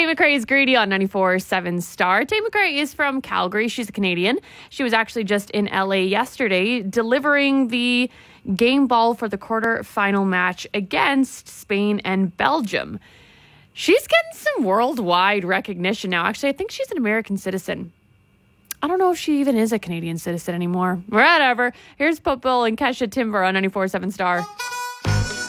McRae is greedy on 94.7 Star. Tay McRae is from Calgary. She's a Canadian. She was actually just in LA yesterday delivering the game ball for the quarter-final match against Spain and Belgium. She's getting some worldwide recognition now. Actually, I think she's an American citizen. I don't know if she even is a Canadian citizen anymore. Whatever. Here's Pitbull and Kesha Timber on 94.7 Star.